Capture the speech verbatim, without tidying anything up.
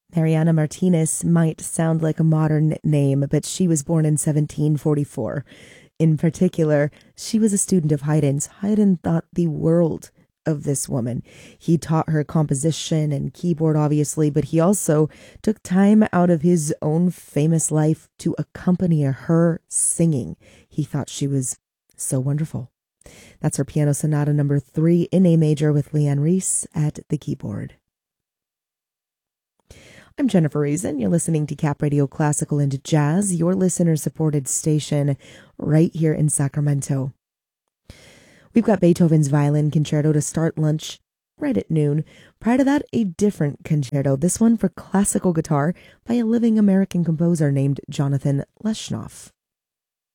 Mariana Martinez might sound like a modern name, but she was born in seventeen forty-four. In particular, she was a student of Haydn's. Haydn thought the world of this woman. He taught her composition and keyboard, obviously, but he also took time out of his own famous life to accompany her singing. He thought she was so wonderful. That's her piano sonata number three in A major with Leanne Reese at the keyboard. I'm Jennifer Reason. You're listening to Cap Radio Classical and Jazz, your listener-supported station right here in Sacramento. We've got Beethoven's Violin Concerto to start lunch right at noon. Prior to that, a different concerto, this one for classical guitar by a living American composer named Jonathan Leshnoff.